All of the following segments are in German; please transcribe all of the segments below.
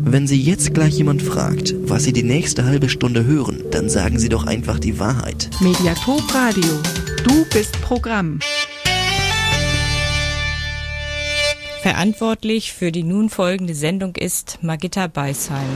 Wenn Sie jetzt gleich jemand fragt, was Sie die nächste halbe Stunde hören, dann sagen Sie doch einfach die Wahrheit. Mediathek Radio. Du bist Programm. Verantwortlich für die nun folgende Sendung ist Margitta Beisheim.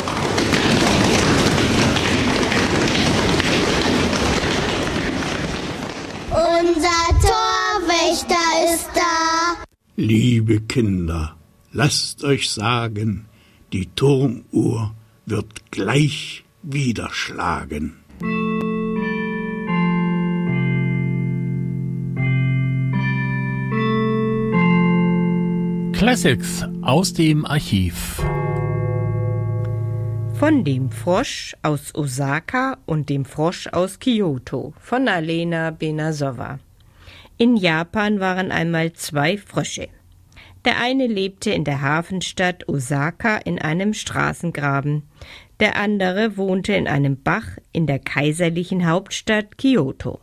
Unser Torwächter ist da. Liebe Kinder, lasst euch sagen, die Turmuhr wird gleich wieder schlagen. Classics aus dem Archiv. Von dem Frosch aus Osaka und dem Frosch aus Kyoto von Alena Benasowa. In Japan waren einmal 2 Frösche. Der eine lebte in der Hafenstadt Osaka in einem Straßengraben. Der andere wohnte in einem Bach in der kaiserlichen Hauptstadt Kyoto.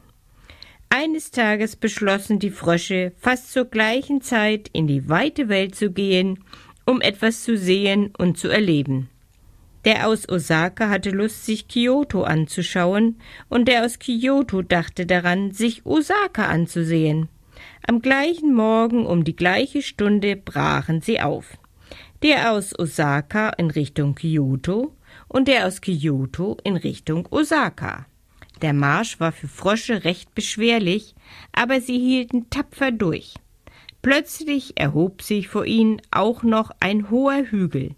Eines Tages beschlossen die Frösche, fast zur gleichen Zeit in die weite Welt zu gehen, um etwas zu sehen und zu erleben. Der aus Osaka hatte Lust, sich Kyoto anzuschauen, und der aus Kyoto dachte daran, sich Osaka anzusehen. Am gleichen Morgen um die gleiche Stunde brachen sie auf. Der aus Osaka in Richtung Kyoto und der aus Kyoto in Richtung Osaka. Der Marsch war für Frösche recht beschwerlich, aber sie hielten tapfer durch. Plötzlich erhob sich vor ihnen auch noch ein hoher Hügel.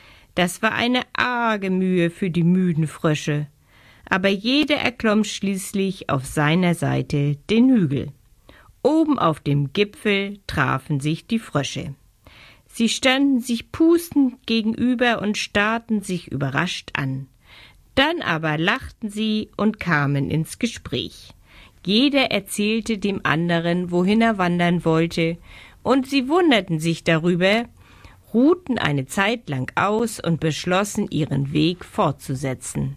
Das war eine arge Mühe für die müden Frösche, aber jeder erklomm schließlich auf seiner Seite den Hügel. Oben auf dem Gipfel trafen sich die Frösche. Sie standen sich pustend gegenüber und starrten sich überrascht an. Dann aber lachten sie und kamen ins Gespräch. Jeder erzählte dem anderen, wohin er wandern wollte, und sie wunderten sich darüber, ruhten eine Zeit lang aus und beschlossen, ihren Weg fortzusetzen.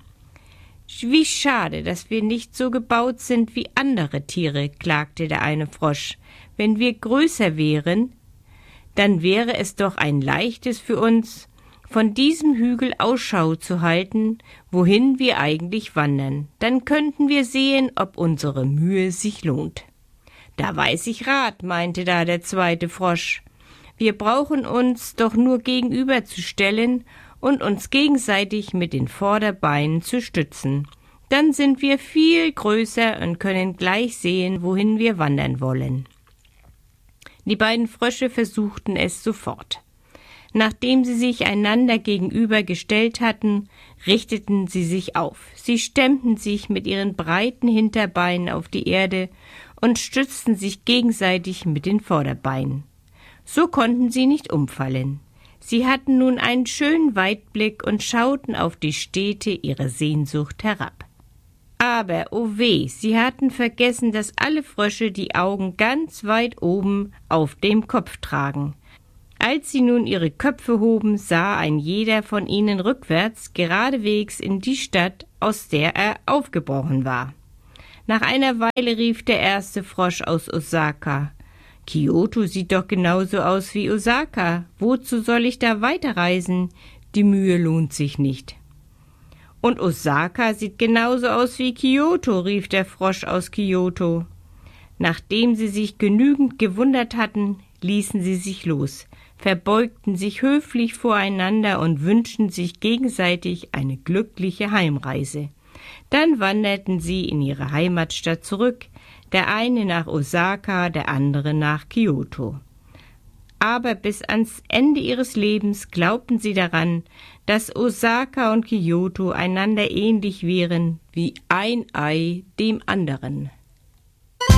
»Wie schade, dass wir nicht so gebaut sind wie andere Tiere«, klagte der eine Frosch. »Wenn wir größer wären, dann wäre es doch ein leichtes für uns, von diesem Hügel Ausschau zu halten, wohin wir eigentlich wandern. Dann könnten wir sehen, ob unsere Mühe sich lohnt.« »Da weiß ich Rat«, meinte da der zweite Frosch. »Wir brauchen uns doch nur gegenüberzustellen und uns gegenseitig mit den Vorderbeinen zu stützen. Dann sind wir viel größer und können gleich sehen, wohin wir wandern wollen.« Die beiden Frösche versuchten es sofort. Nachdem sie sich einander gegenübergestellt hatten, richteten sie sich auf. Sie stemmten sich mit ihren breiten Hinterbeinen auf die Erde und stützten sich gegenseitig mit den Vorderbeinen. So konnten sie nicht umfallen. Sie hatten nun einen schönen Weitblick und schauten auf die Städte ihrer Sehnsucht herab. Aber, oh weh, sie hatten vergessen, dass alle Frösche die Augen ganz weit oben auf dem Kopf tragen. Als sie nun ihre Köpfe hoben, sah ein jeder von ihnen rückwärts geradewegs in die Stadt, aus der er aufgebrochen war. Nach einer Weile rief der erste Frosch aus Osaka: »Kyoto sieht doch genauso aus wie Osaka. Wozu soll ich da weiterreisen? Die Mühe lohnt sich nicht.« »Und Osaka sieht genauso aus wie Kyoto«, rief der Frosch aus Kyoto. Nachdem sie sich genügend gewundert hatten, ließen sie sich los, verbeugten sich höflich voreinander und wünschten sich gegenseitig eine glückliche Heimreise. Dann wanderten sie in ihre Heimatstadt zurück, der eine nach Osaka, der andere nach Kyoto. Aber bis ans Ende ihres Lebens glaubten sie daran, dass Osaka und Kyoto einander ähnlich wären wie ein Ei dem anderen.